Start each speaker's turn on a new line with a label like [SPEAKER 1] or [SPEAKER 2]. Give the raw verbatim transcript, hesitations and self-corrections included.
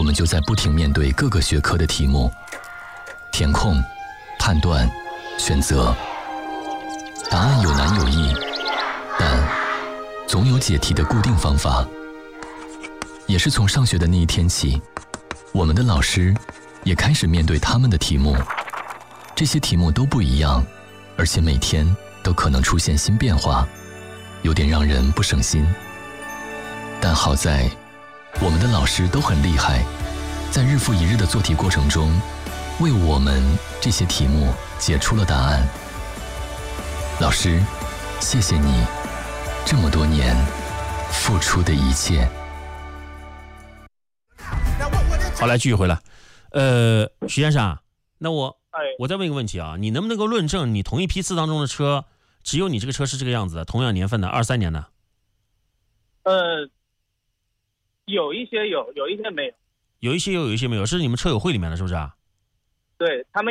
[SPEAKER 1] 我们就在不停面对各个学科的题目，填空、判断、选择。答案有难有易，但总有解题的固定方法。也是从上学的那一天起，我们的老师也开始面对他们的题目。这些题目都不一样，而且每天都可能出现新变化，有点让人不省心。但好在我们的老师都很厉害，在日复一日的做题过程中，为我们这些题目解出了答案。老师，谢谢你这么多年付出的一切。
[SPEAKER 2] 好，来继续回来。呃，徐先生，那我我再问一个问题啊，你能不能够论证你同一批次当中的车，只有你这个车是这个样子的，同样年份的，二三年的？
[SPEAKER 3] 呃，有一些有，有一些没有。
[SPEAKER 2] 有一些有，有一些没有，是你们车友会里面的，是不是啊？
[SPEAKER 3] 对，他们